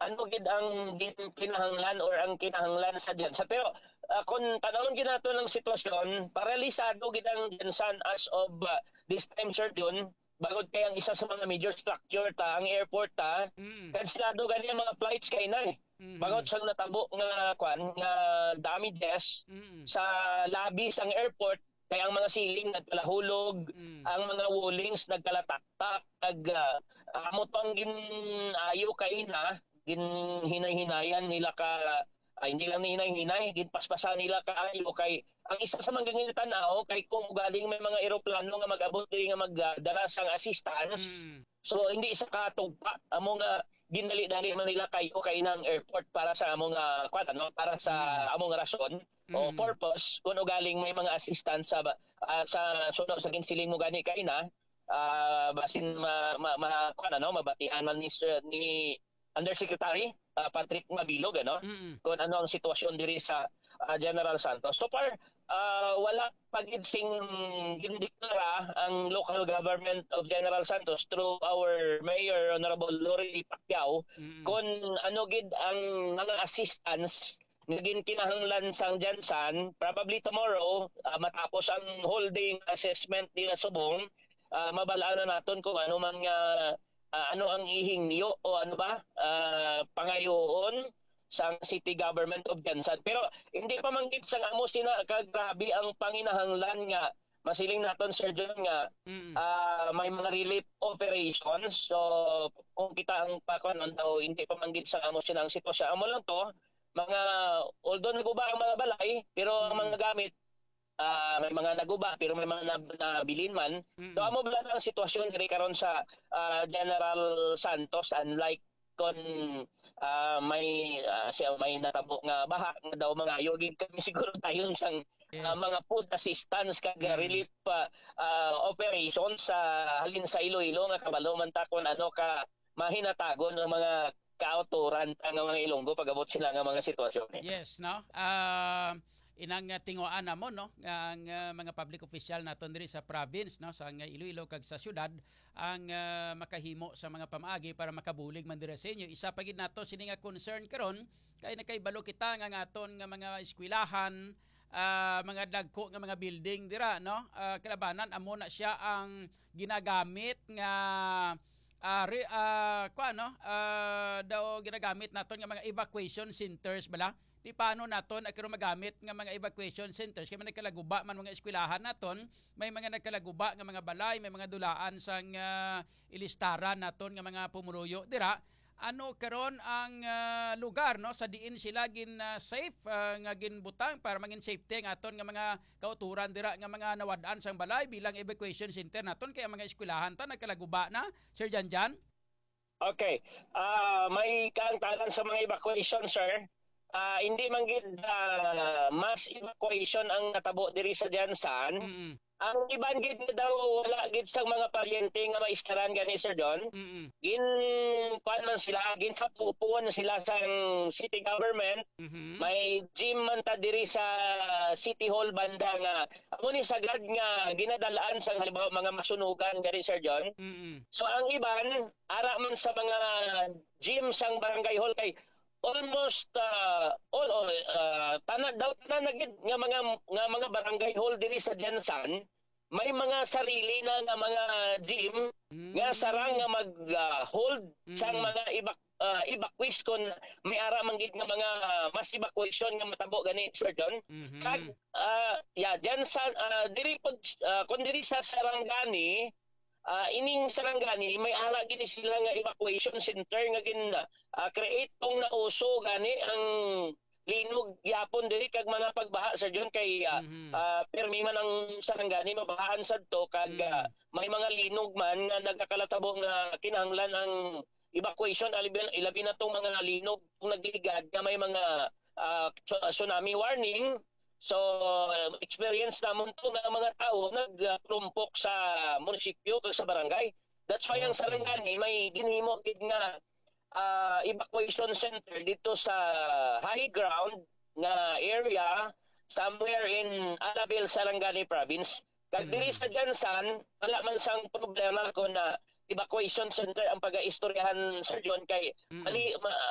ano gid ang kinahanglan or ang kinahanglan sa Jensan. Pero kung tanawon gid nato ng sitwasyon, paralisado gid ang Jensan as of this time, Sir Jun. Bagod kay ang isa sa mga major structure ta, ang airport ta, Mm. kansilado gani ang mga flights kay na eh. Bagod Mhm. sa natabo nga kwan nga damages Mm. sa lobbies ang airport, kaya ang mga ceiling nagkalahulog, Mm. ang mga wallings nagkalataktak, amo to ang ginayo kay na, ginhinay-hinayan nila ka, hindi lang hinay-hinay, ginpaspasan nila kaayo kay ang isa sa mga tanaw kay kung galing may mga eroplano nga mag-abot diri nga magdala sang assistance. Mm. So hindi isa katugpa amo nga gindali-dali man nila kayo kay nang airport para sa among kwan ano, para sa Mm. among rason o Mm. purpose kung galing may mga assistance sa sunod sa ginsiling mo gani kay na basin kwan ano, mabatian man ni Undersecretary Patrick Mabilog ano Mm. kung ano ang sitwasyon diri sa General Santos. So far wala pagid sing gindeklara ang local government of General Santos through our Mayor Honorable Lori Pacquiao Mm. kung ano gid ang mga assistance nga kinahanglan sang Jansan. Probably tomorrow matapos ang holding assessment nila subong, mabalaan na naton kung ano man nga ano ang ihingyo o ano ba pangayoon sang city government of Jansan. Pero hindi pa man gid sang amo sina kagrabe ang panginahanglan nga masiling naton, Sir John, nga Mm. may mga relief operations. So kung kita ang pakuan daw hindi pa man gid sang amo sina ang sitwasyon. Amo lang to mga although naguba ang mga balay pero ang mga Mm. gamit may mga naguba pero may mga nabilin man. So Mm. amo bala ang sitwasyon diri karon sa General Santos, unlike kon may natabo nga baha nga daw mga yogid kami siguro tayo sang Yes. mga food assistance kag Mm. relief operations sa halin sa Iloilo nga kabalo man ta kon ano ka mahinatagon ng mga kauturan nga mga Ilonggo pag-abot sila nga mga sitwasyon eh. Yes, no? Inang tinguan na mo, no? Ang mga public official naton diri sa province, no? Sa Iloilo kag sa syudad, ang makahimo sa mga pamaagi para makabulig man diri sa inyo. Isa pa gid nato sini nga concern karon kay nakaibalo kita nga aton nga mga eskwelahan, mga dagko nga mga building dira, no? Kalabanan amo na siya ang ginagamit nga daw ginagamit naton nga mga evacuation centers bala. Di paano naton akiro magamit nga mga evacuation centers kay man nagkalaguba man mga eskwelahan naton, may mga nagkalaguba nga mga balay, may mga dulaan sang ilistaran naton nga mga pumuruyo dira. Ano karon ang lugar, no, sa diin sila gin safe nga ginbutang para maging safety ang aton nga mga kauturan dira nga mga nawad-an sang balay bilang evacuation center naton kay ang mga eskwelahan ta nagkalaguba na, Sir Janjan? Okay. May kaangtalan sa mga evacuation, sir. Hindi man gid mass evacuation ang natabo diri sa Jansan. Mm. Ang iban gid daw wala gid sa mga paryente nga maistaran gani, Sir Don. Mm. Gin kuan man sila, gin sa pupuan sila sa city government. Mhm. May gym man ta diri sa City Hall banda nga amo ni sagad nga ginadalaan sa halimbawa mga masunugan gani, Sir John. Mm. So ang iban ara man sa mga gym sang barangay hall kay almost all tanan daw tanan na gid nga mga barangay hall diri sa Jansan may mga sarili na nga mga gym nga sarang nga mag-hold sang mga evacuees kon may ara man gid nga mga mass evacuation nga matabo gani, Sir John. Mhm. Kag diyan sa diri pod kun diri sa Sarangani, ining Sarangani may ara gid sila nga evacuation center nga gin create tong nauso gani ang linog gyapon diri kag mga pagbaha, Sir John, kay permi man ang Sarangani mabahaan sadto kag may mga linog man nga nagkakalatabo nga kinahanglan ang evacuation ilabi na tong mga linog kung nagligad nga may mga tsunami warning. So experience namon to nga mga tao nagtrumpok sa munisipyo o sa barangay. That's why ang Sarangani may ginhimo gid nga evacuation center dito sa high ground nga area somewhere in Alabel, Sarangani province. Kag diri sa Jansan wala man sang problema kung evacuation center ang pag-aistoryahan, Sir John, kay